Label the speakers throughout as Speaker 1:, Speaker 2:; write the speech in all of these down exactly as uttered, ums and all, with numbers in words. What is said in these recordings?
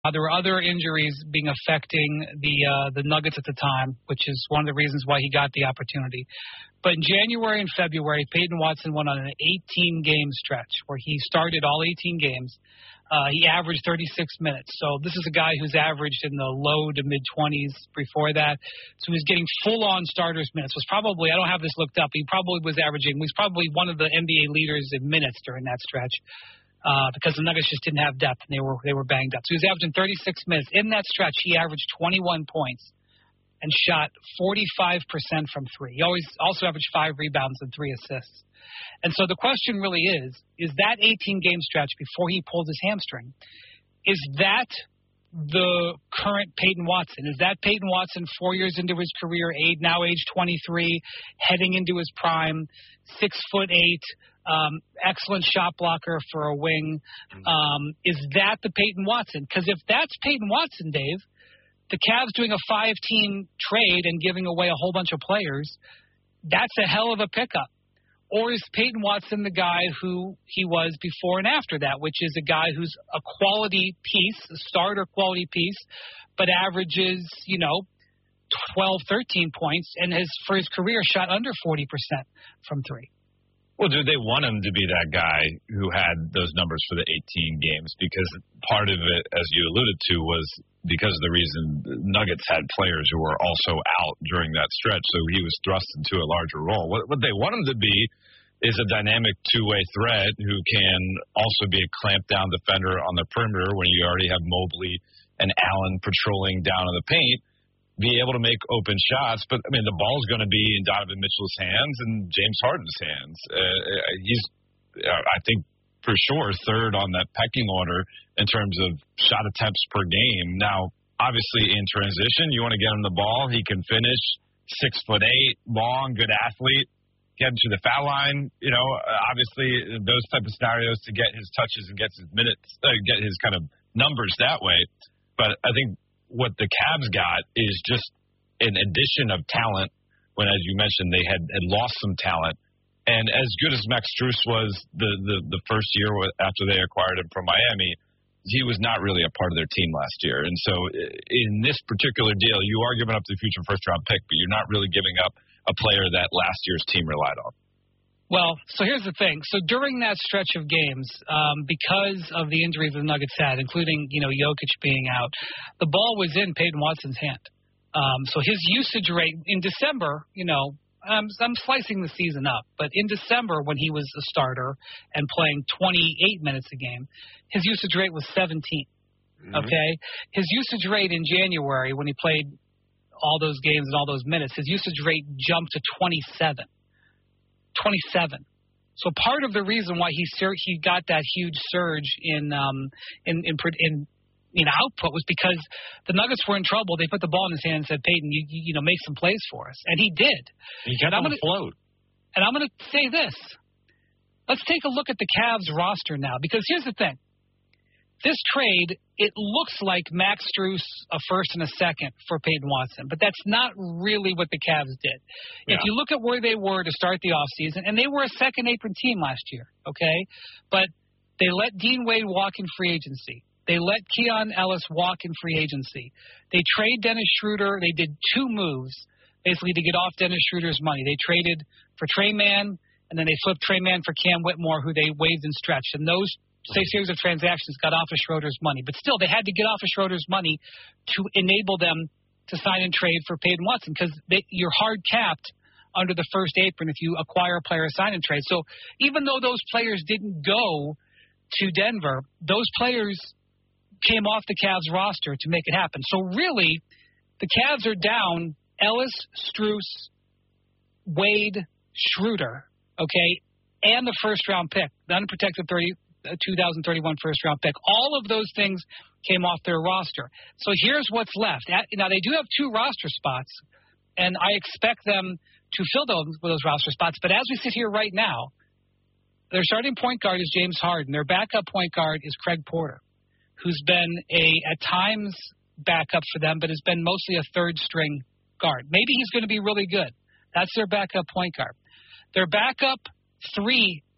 Speaker 1: Uh, there were other injuries being affecting the uh, the Nuggets at the time, which is one of the reasons why he got the opportunity. But in January and February, Peyton Watson went on an eighteen-game stretch where he started all eighteen games. Uh, he averaged thirty-six minutes. So this is a guy who's averaged in the low to mid-twenties before that. So he was getting full-on starters minutes. Was probably, I don't have this looked up, he probably was averaging, he was probably one of the N B A leaders in minutes during that stretch. Uh, because the Nuggets just didn't have depth and they were they were banged up. So he was averaging thirty-six minutes. In that stretch, he averaged twenty-one points and shot forty-five percent from three. He always also averaged five rebounds and three assists. And so the question really is, is that eighteen-game stretch before he pulled his hamstring, is that the current Peyton Watson? Is that Peyton Watson four years into his career, age, now age twenty-three, heading into his prime, six foot eight, um, excellent shot blocker for a wing? Um, is that the Peyton Watson? Because if that's Peyton Watson, Dave, the Cavs doing a five-team trade and giving away a whole bunch of players, that's a hell of a pickup. Or is Peyton Watson the guy who he was before and after that, which is a guy who's a quality piece, a starter quality piece, but averages, you know, twelve, thirteen points, and has, for his career, shot under forty percent from three?
Speaker 2: Well, do they want him to be that guy who had those numbers for the eighteen games? Because part of it, as you alluded to, was because of the reason the Nuggets had players who were also out during that stretch, so he was thrust into a larger role. What, what they want him to be is a dynamic two-way threat who can also be a clamp-down defender on the perimeter when you already have Mobley and Allen patrolling down in the paint, be able to make open shots. But, I mean, the ball's going to be in Donovan Mitchell's hands and James Harden's hands. Uh, he's, I think, for sure, third on that pecking order in terms of shot attempts per game. Now, obviously, in transition, you want to get him the ball. He can finish, six foot eight, long, good athlete, get him to the foul line. You know, obviously, those type of scenarios to get his touches and get his minutes, uh, get his kind of numbers that way. But I think what the Cavs got is just an addition of talent when, as you mentioned, they had, had lost some talent. And as good as Max Strus was the, the, the first year after they acquired him from Miami, he was not really a part of their team last year. And so in this particular deal, you are giving up the future first-round pick, but you're not really giving up a player that last year's team relied on.
Speaker 1: Well, so here's the thing. So during that stretch of games, um, because of the injuries the Nuggets had, including, you know, Jokic being out, the ball was in Peyton Watson's hand. Um, so his usage rate in December, you know, I'm, I'm slicing the season up, but in December when he was a starter and playing twenty-eight minutes a game, his usage rate was seventeen. Mm-hmm. Okay? His usage rate in January when he played all those games and all those minutes, his usage rate jumped to twenty-seven. twenty-seven. So part of the reason why he sur- he got that huge surge in um in in in, in output was because the Nuggets were in trouble. They put the ball in his hand and said, "Peyton, you you, you know make some plays for us," and he did.
Speaker 2: He kept on afloat.
Speaker 1: And I'm going to say this: let's take a look at the Cavs roster now, because here's the thing. This trade, it looks like Max Strus, a first and a second for Peyton Watson, but that's not really what the Cavs did. Yeah. If you look at where they were to start the offseason, and they were a second apron team last year, okay? But they let Dean Wade walk in free agency. They let Keon Ellis walk in free agency. They trade Dennis Schroeder. They did two moves, basically, to get off Dennis Schroeder's money. They traded for Trey Mann, and then they flipped Trey Mann for Cam Whitmore, who they waived and stretched. And those say series of transactions got off of Schroeder's money. But still, they had to get off of Schroeder's money to enable them to sign and trade for Peyton Watson, because you're hard capped under the first apron if you acquire a player, sign and trade. So even though those players didn't go to Denver, those players came off the Cavs roster to make it happen. So really, the Cavs are down Ellis, Strus, Wade, Schroeder, okay, and the first-round pick, the unprotected thirty. two thousand thirty-one first-round pick. All of those things came off their roster. So here's what's left. Now, they do have two roster spots, and I expect them to fill those, those roster spots. But as we sit here right now, their starting point guard is James Harden. Their backup point guard is Craig Porter, who's been a at times backup for them, but has been mostly a third-string guard. Maybe he's going to be really good. That's their backup point guard. Their backup three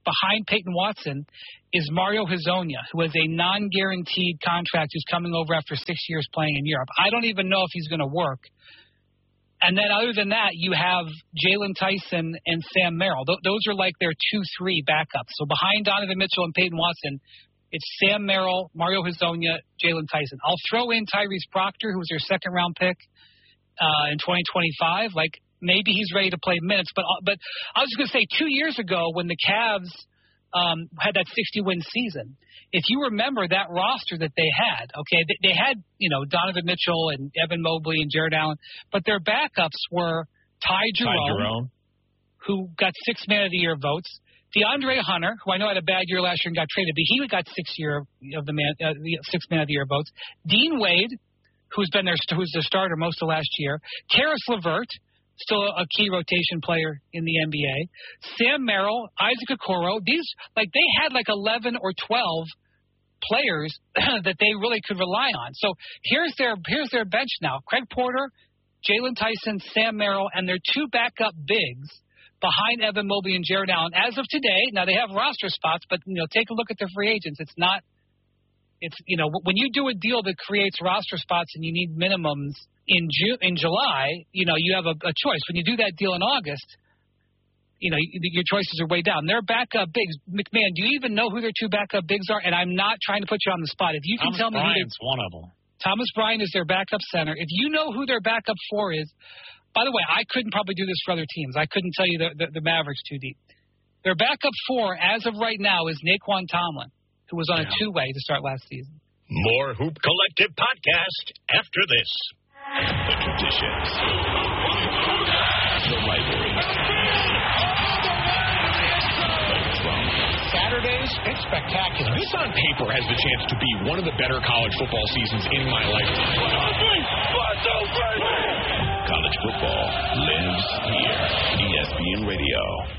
Speaker 1: behind Peyton Watson is Mario Hezonja, who has a non-guaranteed contract who's coming over after six years playing in Europe. I don't even know if he's going to work. And then other than that, you have Jalen Tyson and Sam Merrill. Th- those are like their two three backups. So behind Donovan Mitchell and Peyton Watson, it's Sam Merrill, Mario Hezonja, Jalen Tyson. I'll throw in Tyrese Proctor, who was their second-round pick uh, in twenty twenty-five. Like, maybe he's ready to play minutes. But but I was going to say, two years ago when the Cavs um, had that sixty-win season, if you remember that roster that they had, okay, they, they had, you know, Donovan Mitchell and Evan Mobley and Jared Allen, but their backups were Ty Jerome,
Speaker 2: Ty Jerome.
Speaker 1: who got six Man of the Year votes, DeAndre Hunter, who I know had a bad year last year and got traded, but he got six year of the man, uh, the six Man of the Year votes, Dean Wade, who's been their who's the starter most of last year, Karis LeVert, still a key rotation player in the N B A, Sam Merrill, Isaac Okoro. These, like, they had like eleven or twelve players that they really could rely on. So here's their here's their bench now: Craig Porter, Jalen Tyson, Sam Merrill, and their two backup bigs behind Evan Mobley and Jared Allen. As of today, now they have roster spots, but you know, take a look at their free agents. It's not. It's you know, when you do a deal that creates roster spots and you need minimums in June, in July, you know, you have a, a choice. When you do that deal in August, you know, your choices are way down. Their backup bigs, McMahon, do you even know who their two backup bigs are? And I'm not trying to put you on the spot. If you can
Speaker 3: Thomas
Speaker 1: tell me
Speaker 3: Bryant's
Speaker 1: who
Speaker 3: one of them.
Speaker 1: Thomas Bryant is their backup center. If you know who their backup four is, by the way, I couldn't probably do this for other teams. I couldn't tell you the, the, the Mavericks too deep. Their backup four, as of right now, is Naquan Tomlin, who was on
Speaker 3: Yeah.
Speaker 1: a two-way to start last season.
Speaker 4: More Hoop Collective podcast after this. The traditions, the rivalries, the drama.
Speaker 5: Saturdays, it's spectacular.
Speaker 4: This on paper has the chance to be one of the better college football seasons in my lifetime. College football lives here. E S P N Radio.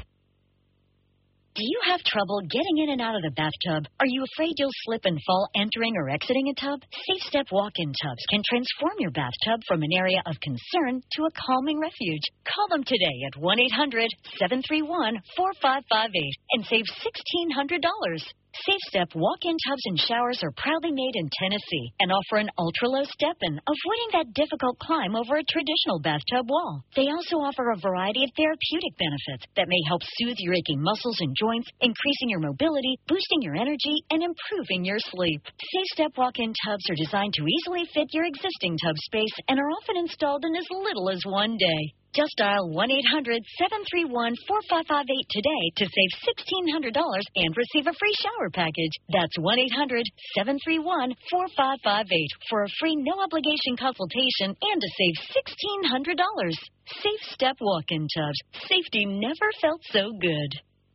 Speaker 6: Do you have trouble getting in and out of the bathtub? Are you afraid you'll slip and fall entering or exiting a tub? Safe Step walk-in tubs can transform your bathtub from an area of concern to a calming refuge. Call them today at one eight hundred seven three one four five five eight and save sixteen hundred dollars. Safe Step walk-in tubs and showers are proudly made in Tennessee and offer an ultra-low step-in, avoiding that difficult climb over a traditional bathtub wall. They also offer a variety of therapeutic benefits that may help soothe your aching muscles and joints, increasing your mobility, boosting your energy, and improving your sleep. Safe Step walk-in tubs are designed to easily fit your existing tub space and are often installed in as little as one day. Just dial one eight hundred seven three one four five five eight today to save sixteen hundred dollars and receive a free shower package. That's one eight hundred seven three one four five five eight for a free no-obligation consultation and to save sixteen hundred dollars. Safe Step walk-in tubs. Safety never felt so good.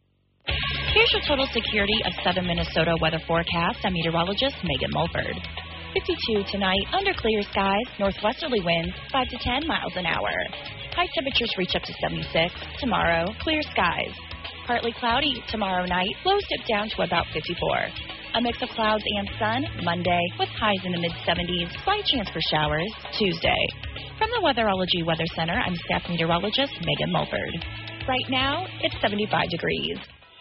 Speaker 7: Here's your total security of Southern Minnesota weather forecast. I'm meteorologist Megan Mulford. fifty-two tonight, under clear skies, northwesterly winds, five to ten miles an hour. High temperatures reach up to seventy-six. Tomorrow, clear skies. Partly cloudy tomorrow night, lows dip down to about fifty-four. A mix of clouds and sun Monday with highs in the mid-seventies, slight chance for showers Tuesday. From the Weatherology Weather Center, I'm staff meteorologist Megan Mulford. Right now, it's seventy-five degrees.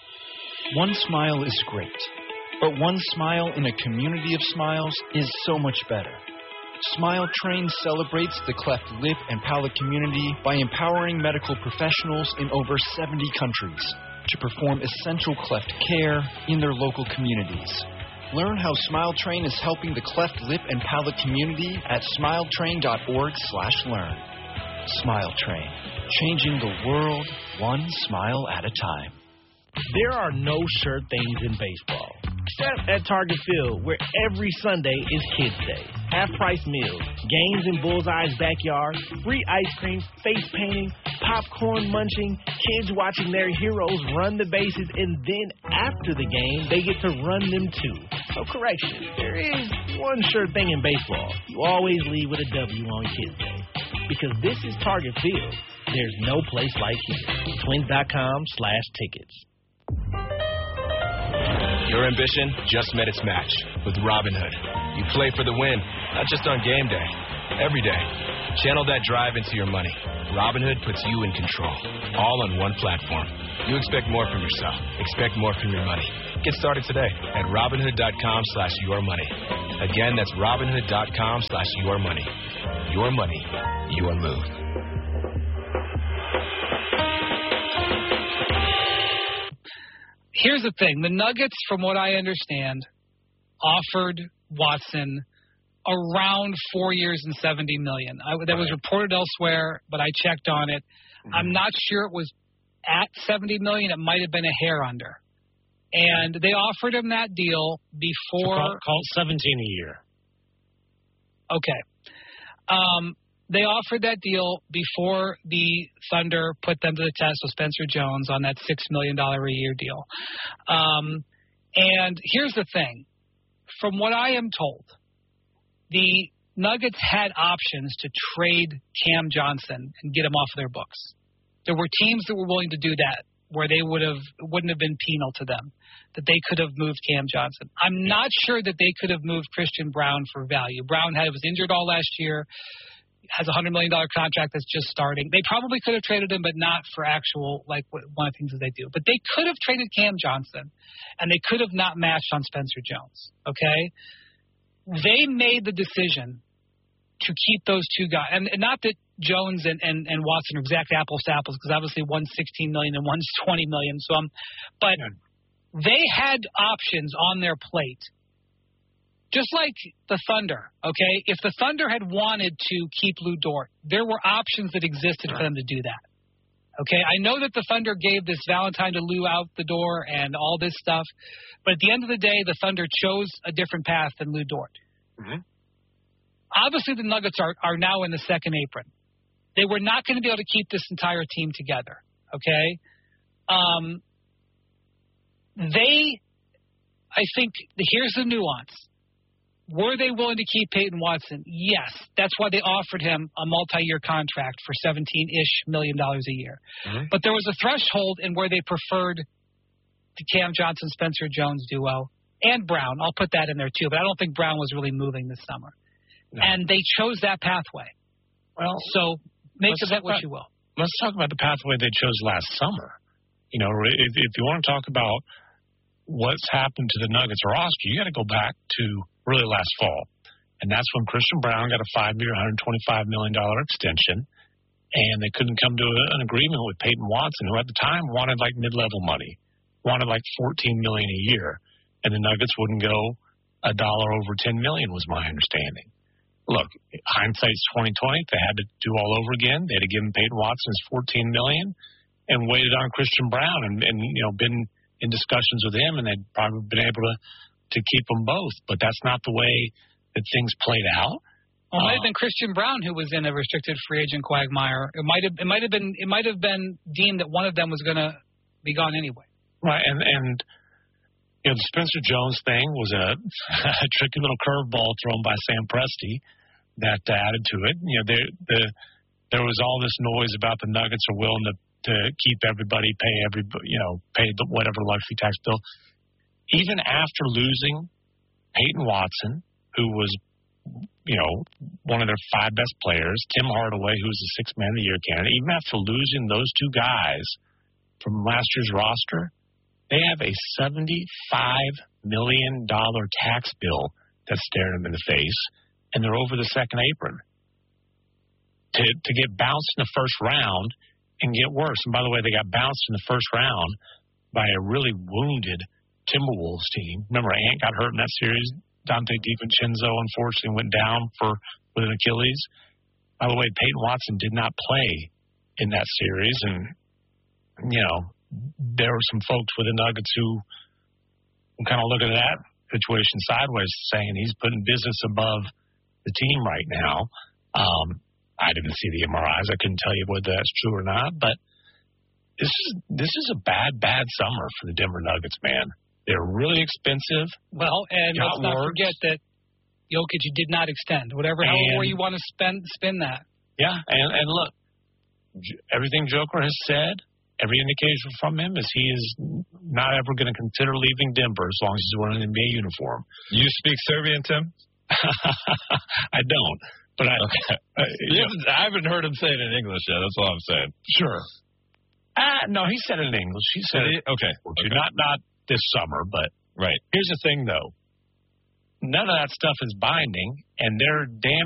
Speaker 8: One smile is great, but one smile in a community of smiles is so much better. Smile Train celebrates the cleft lip and palate community by empowering medical professionals in over seventy countries to perform essential cleft care in their local communities. Learn how Smile Train is helping the cleft lip and palate community at smiletrain.org slash learn. Smile Train, changing the world one smile at a time.
Speaker 5: There are no sure things in baseball, except at Target Field, where every Sunday is Kids Day. Half-price meals, games in Bullseye's backyard, free ice cream, face painting, popcorn munching, kids watching their heroes run the bases, and then after the game, they get to run them too. So correction, there is one sure thing in baseball. You always leave with a W on Kids Day. Because this is Target Field. There's no place like here. Twins.com slash tickets.
Speaker 9: Your ambition just met its match with Robinhood. You play for the win,
Speaker 3: Not just on game day. Every day. Channel that drive into your money. Robinhood puts you in control. All on one platform. You expect more from yourself. Expect more from your money. Get started today at Robinhood.com slash your money. Again, that's Robinhood.com slash your money. Your money, your move.
Speaker 1: Here's the thing. The Nuggets, from what I understand, offered Watson around four years and seventy million dollars. I, that was reported elsewhere, but I checked on it. Mm-hmm. I'm not sure it was at seventy million dollars. It might have been a hair under. And they offered him that deal before.
Speaker 9: So call, call it seventeen a year.
Speaker 1: Okay. Um, they offered that deal before the Thunder put them to the test with Spencer Jones on that six million dollars a year deal. Um, and here's the thing. From what I am told, the Nuggets had options to trade Cam Johnson and get him off their books. There were teams that were willing to do that, where they would have wouldn't have been penal to them, that they could have moved Cam Johnson. I'm not sure that they could have moved Christian Brown for value. Brown had was injured all last year, has a one hundred million dollars contract that's just starting. They probably could have traded him, but not for actual, like, one of the things that they do. But they could have traded Cam Johnson, and they could have not matched on Spencer Jones, okay? They made the decision to keep those two guys. And, and not that Jones and, and, and Watson are exact apples to apples, because obviously one's sixteen million dollars and one's twenty million dollars. So, um, but they had options on their plate. Just like the Thunder, okay? If the Thunder had wanted to keep Lou Dort, there were options that existed for them to do that. Okay, I know that the Thunder gave this Valentine to Lou out the door and all this stuff, but at the end of the day, the Thunder chose a different path than Lou Dort. Mm-hmm. Obviously, the Nuggets are, are now in the second apron. They were not going to be able to keep this entire team together, okay? Um, they, I think, here's the nuance. Were they willing to keep Peyton Watson? Yes. That's why they offered him a multi-year contract for seventeen-ish million dollars a year. Mm-hmm. But there was a threshold in where they preferred the Cam Johnson-Spencer Jones duo and Brown. I'll put that in there too, but I don't think Brown was really moving this summer. No. And they chose that pathway. Well, so make of that what
Speaker 9: about,
Speaker 1: you will.
Speaker 9: Let's talk about the pathway they chose last summer. You know, if, if you want to talk about what's happened to the Nuggets roster, you got to go back to really last fall. And that's when Christian Brown got a five-year, one hundred twenty-five million dollars extension, and they couldn't come to a, an agreement with Peyton Watson, who at the time wanted like mid-level money, wanted like fourteen million dollars a year, and the Nuggets wouldn't go a dollar over ten million dollars was my understanding. Look, hindsight's twenty twenty. They had to do all over again. They had to give him Peyton Watson's fourteen million dollars and waited on Christian Brown and, and you know, been in discussions with him, and they'd probably been able to, to keep them both. But that's not the way that things played out.
Speaker 1: Well, it might have been Christian Brown who was in a restricted free agent quagmire. It might have it might have been it might have been deemed that one of them was going to be gone anyway.
Speaker 9: Right, and and you know, the Spencer Jones thing was a, a tricky little curveball thrown by Sam Presti that uh, added to it. You know, there the there was all this noise about the Nuggets are willing to to keep everybody, pay every you know pay whatever luxury tax bill. Even after losing Peyton Watson, who was, you know, one of their five best players, Tim Hardaway, who was the sixth man of the year candidate, even after losing those two guys from last year's roster, they have a seventy-five million dollars tax bill that's staring them in the face, and they're over the second apron. To to get bounced in the first round and get worse. And by the way, they got bounced in the first round by a really wounded Timberwolves team. Remember, Ant got hurt in that series. Dante DiVincenzo, unfortunately, went down for with an Achilles. By the way, Peyton Watson did not play in that series. And, you know, there were some folks with the Nuggets who kind of look at that situation sideways, saying he's putting business above the team right now. Um, I didn't see the M R Is. I couldn't tell you whether that's true or not. But this is this is a bad, bad summer for the Denver Nuggets, man. They're really expensive.
Speaker 1: Well, and let's not works. forget that Jokic did not extend. Whatever, and, however you want to spend, spin that.
Speaker 9: Yeah, and, and look, everything Joker has said, every indication from him is he is not ever going to consider leaving Denver as long as he's wearing an N B A uniform.
Speaker 2: You speak Serbian, Tim?
Speaker 9: I don't. But I,
Speaker 2: okay.
Speaker 9: uh,
Speaker 2: you know, I haven't heard him say it in English yet. That's all I'm saying.
Speaker 9: Sure. Ah, no, he said it in English. He said
Speaker 2: Did he?
Speaker 9: it.
Speaker 2: Okay. okay.
Speaker 9: Not not this summer, but
Speaker 2: right.
Speaker 9: Here's the thing, though. None of that stuff is binding, and they're damn